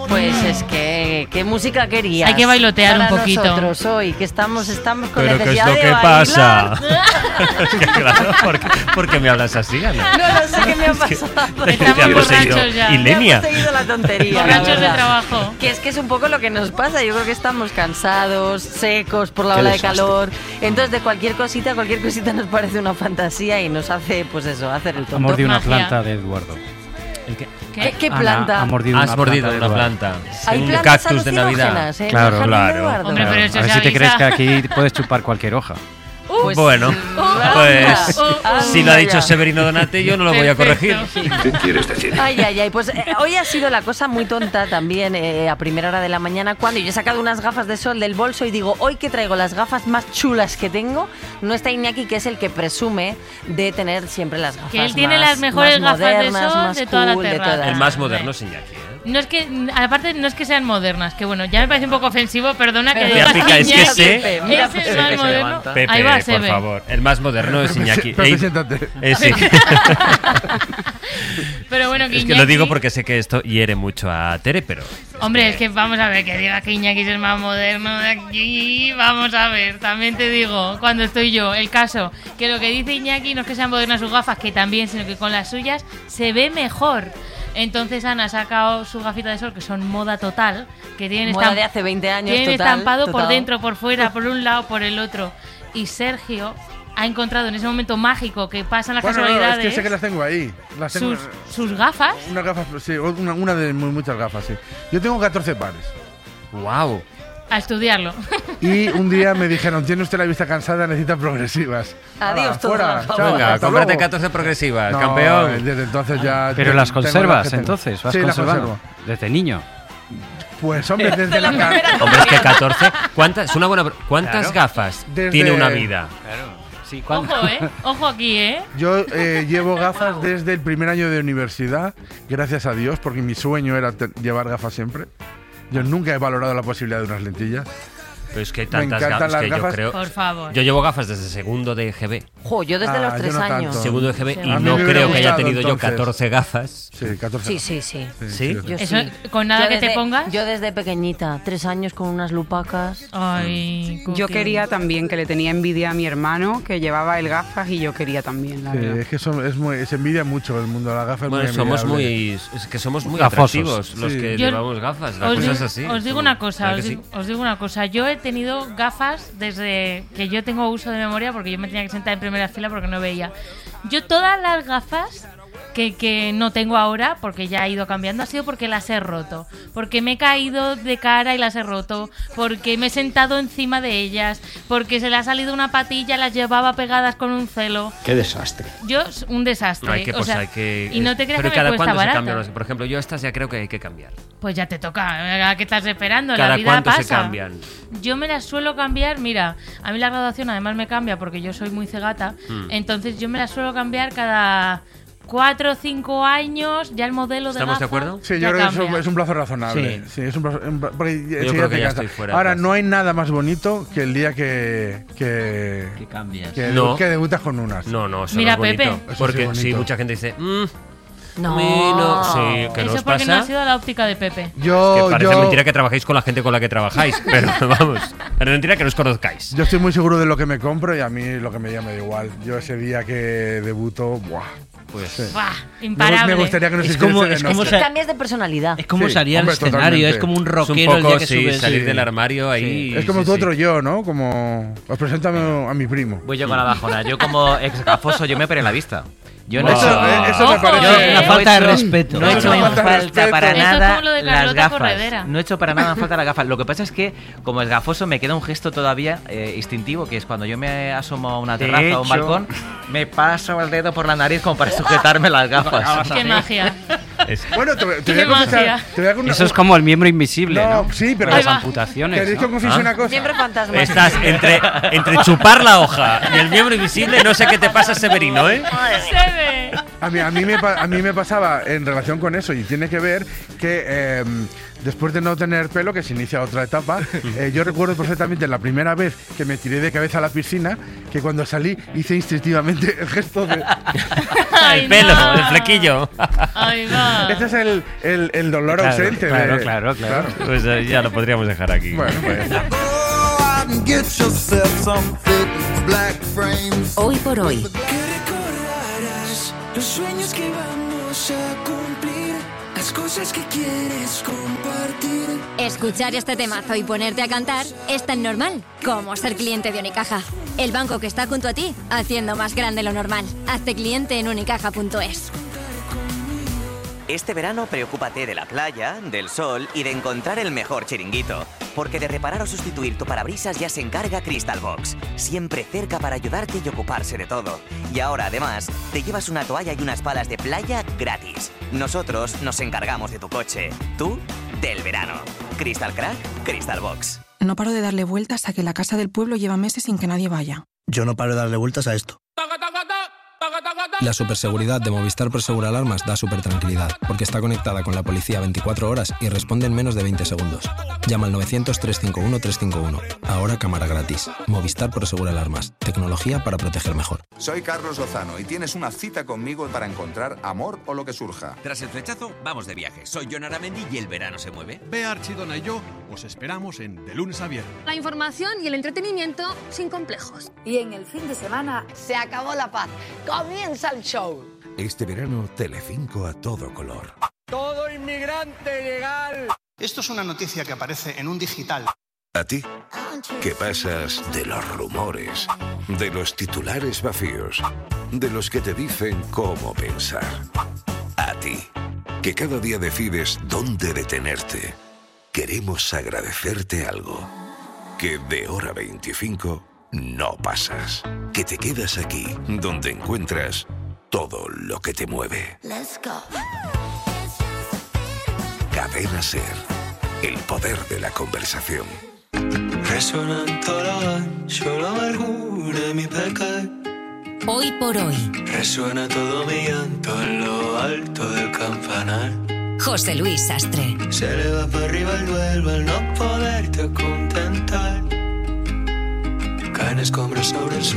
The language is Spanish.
Pues es que, ¿qué música querías? Hay que bailotear para un poquito. Nosotros hoy, que estamos con ¿Pero qué es necesidad lo de que bailar. pasa? Es que claro, ¿por qué me hablas así, Ana? No sé qué me ha pasado. Estamos Te ha poseído borrachos ya. Ilenia. Me ha seguido la tontería. Borrachos la de verdad. trabajo. Que es un poco lo que nos pasa. Yo creo que estamos cansados, secos por la Qué ola de desastre. calor. Entonces, de cualquier cosita nos parece una fantasía y nos hace, pues eso, hacer el Ha tonto. mordido una Magia. planta de Eduardo. ¿Qué planta? Ha mordido Has una mordido planta de una Eduardo. planta. Hay Un plantas cactus de Navidad. alucinógenas, ¿eh? Claro, En el jardín de claro. Eduardo. Hombre, pero eso A ver se si te crees avisa. que aquí puedes chupar cualquier hoja. Pues, Bueno, pues anda, si lo ha dicho ya. Severino Donate, yo no lo voy a corregir. Perfecto. ¿Qué quieres decir? Ay, pues hoy ha sido la cosa muy tonta también a primera hora de la mañana cuando yo he sacado unas gafas de sol del bolso y digo, hoy que traigo las gafas más chulas que tengo, no está Iñaki, que es el que presume de tener siempre las gafas Que él tiene más- las mejores más gafas de modernas, sol más de toda la cool, de terraza. todas. El más moderno es Iñaki, ¿eh? No es que, aparte, no es que sean modernas, que bueno, ya me parece un poco ofensivo, perdona que Pero digas pica, es que Iñaki, sé- Mira, ese es Pepe, el más que se moderno. levanta. Pepe, Ahí va, por Sebe. favor. El más moderno es Iñaki. Pepe, siéntate. Sí. Pero bueno, que Es que Iñaki- lo digo porque sé que esto hiere mucho a Tere, pero... Hombre, es que vamos a ver, que diga que Iñaki es el más moderno de aquí. Vamos a ver, también te digo, cuando estoy yo, el caso, que lo que dice Iñaki no es que sean modernas sus gafas, que también, sino que con las suyas se ve mejor. Entonces Ana ha sacado su gafita de sol, que son moda total, que tienen, Moda de hace 20 años, tienen total, estampado por total. dentro, por fuera, por un lado, por el otro. Y Sergio ha encontrado en ese momento mágico que pasan las Bueno, no, es casualidades que sé que las tengo ahí. Las tengo, sus gafas. Unas gafas, sí, una de muchas gafas, sí. Yo tengo 14 pares. ¡Wow! A estudiarlo. Y un día me dijeron, tiene usted la vista cansada, necesita progresivas. Adiós, Hala, todas fuera, las gafas. chao, Venga, hasta cómprate luego. 14 progresivas, No, campeón. Desde entonces ya... Pero tengo las las conservas, que tengo. entonces. ¿Vas Sí, las conservando? conservo. Desde niño. Pues hombre, desde la Hombre, es que 14... ¿Cuántas Claro. gafas Desde- tiene una vida? Claro. Sí, Ojo, Ojo aquí, Yo llevo gafas desde el primer año de universidad, gracias a Dios, porque mi sueño era llevar gafas siempre. Yo nunca he valorado la posibilidad de unas lentillas. Pero es que hay Me tantas encantan gafas las que yo gafas. creo... Por favor. Yo llevo gafas desde segundo de GB. Jo, yo desde los yo 3 no años. tanto. Segundo de GB Sí. y A mí no me hubiera creo que haya gustado, tenido yo entonces. 14 gafas. Sí, 14. Sí. ¿Sí? Yo Eso, sí. con nada Yo que te desde- pongas. Yo desde pequeñita, 3 años con unas lupacas. Ay, Yo Cookie. quería también, que le tenía envidia a mi hermano, que llevaba el gafas, y yo quería también, la Sí, verdad. es que se envidia mucho el mundo de las gafas. Bueno, muy somos envidiable. muy Gafosos. atractivos los Sí. que Yo- llevamos gafas. La Os, cosa di- es así. os digo Somos- una cosa, ¿verdad os que digo, sí? os digo una cosa. Yo he tenido gafas desde que yo tengo uso de memoria, porque yo me tenía que sentar en primera fila porque no veía. Yo todas las gafas que no tengo ahora, porque ya he ido cambiando, ha sido porque las he roto. Porque me he caído de cara y las he roto. Porque me he sentado encima de ellas. Porque se le ha salido una patilla, las llevaba pegadas con un celo. Qué desastre. Yo, un desastre. No, hay que, o pues sea, hay que... y no te creas Pero que me cada cuesta cuánto se barato. cambian. Por ejemplo, yo estas ya creo que hay que cambiar. Pues ya te toca. ¿A qué estás esperando? La ¿Cada vida cuánto pasa. se cambian? Yo me las suelo cambiar, mira, a mí la graduación además me cambia porque yo soy muy cegata, entonces yo me las suelo cambiar cada 4 o 5 años, ya el modelo de ¿Estamos de gafa acuerdo? Sí, ya yo creo que cambia. es un plazo razonable. Sí. Sí, es un plazo, porque enseguida creo que te ya cansa. estoy fuera Ahora, atrás. no hay nada más bonito que el día que cambias. No. que debutas con unas. No, eso Mira, no es bonito. Pepe. Eso Porque sí es bonito. sí, mucha gente dice... No. no, sí, ¿qué Eso nos porque no pasa? ha sido la óptica de Pepe. Que parece Yo, mentira que trabajéis con la gente con la que trabajáis, pero vamos, es mentira que no os conozcáis. yo estoy muy seguro de lo que me compro y a mí lo que me llama da igual. Yo ese día que debuto, ¡buah! Pues Sí. ¡Buah! Me Imparable. gustaría que nos Es como- hiciese de es como noche. sa- Cambias de personalidad. Es como Sí, salir al hombre, escenario, totalmente. es como un es un rockero el día poco, que sí, subes. salir sí. del armario ahí. Es como sí, tu sí. otro yo, ¿no? Como os presento a mi primo. Voy yo con la bajona. Yo como ex gafoso, yo me operé la vista. Yo no Wow. he hecho... Eso me Ojo, parece... Una no falta de he hecho- respeto. No he hecho Una en falta de falta respeto. para Eso es nada como lo de las Carlota gafas. Corredera. No he hecho para nada en falta las gafas. Lo que pasa es que, como es gafoso, me queda un gesto todavía instintivo, que es cuando yo me asomo a una De terraza o un hecho- balcón, me paso el dedo por la nariz como para sujetarme las gafas. ¡Qué magia! Bueno, te voy Qué a confesar... magia. Te voy a con- Eso es como el miembro invisible, No, ¿no? sí, pero... Ahí Las va. amputaciones. ¿Queréis que ¿no? os confiese una cosa? Siempre fantasma. Estás entre chupar la hoja y el miembro invisible, no sé qué te pasa, Severino, ¿eh? ¡Se ve! A mí me pasaba en relación con eso, y tiene que ver que después de no tener pelo, que se inicia otra etapa, yo recuerdo perfectamente la primera vez que me tiré de cabeza a la piscina, que cuando salí hice instintivamente el gesto de... El pelo, el flequillo. Ahí va. Ese es el dolor ausente. Claro. Pues ya lo podríamos dejar aquí. Bueno, pues... Hoy por hoy. Los sueños que vamos a cumplir, las cosas que quieres compartir. Escuchar este temazo y ponerte a cantar es tan normal como ser cliente de Unicaja. El banco que está junto a ti, haciendo más grande lo normal. Hazte cliente en unicaja.es. Este verano preocúpate de la playa, del sol y de encontrar el mejor chiringuito. Porque de reparar o sustituir tu parabrisas ya se encarga Crystal Box. Siempre cerca para ayudarte y ocuparse de todo. Y ahora, además, te llevas una toalla y unas palas de playa gratis. Nosotros nos encargamos de tu coche. Tú, del verano. Crystal Crack, Crystal Box. No paro de darle vueltas a que la casa del pueblo lleva meses sin que nadie vaya. Yo no paro de darle vueltas a esto. La superseguridad de Movistar Prosegur Alarmas da supertranquilidad, porque está conectada con la policía 24 horas y responde en menos de 20 segundos. Llama al 900-351-351. Ahora cámara gratis. Movistar Prosegur Alarmas. Tecnología para proteger mejor. Soy Carlos Lozano y tienes una cita conmigo para encontrar amor o lo que surja. Tras el flechazo, vamos de viaje. Soy Jon Aramendi y el verano se mueve. Bea Archidona y yo os esperamos en De Lunes a Viernes. La información y el entretenimiento sin complejos. Y en el fin de semana se acabó la paz. Comienza el show. Este verano, Telecinco a todo color. Todo inmigrante legal. Esto es una noticia que aparece en un digital. ¿A ti? ¿Qué pasas de los rumores, de los titulares vacíos, de los que te dicen cómo pensar? A ti, que cada día decides dónde detenerte. Queremos agradecerte algo. Que de hora 25 no pasas. Que te quedas aquí, donde encuentras todo lo que te mueve. Let's go. Cadena SER. El poder de la conversación. Resuena en todo lo ancho la amargura de mi pecado. Hoy por hoy. Resuena todo mi llanto en lo alto del campanar. José Luis Sastre. Se eleva para arriba el duelo al no poderte contentar. Caen escombros sobre el suelo.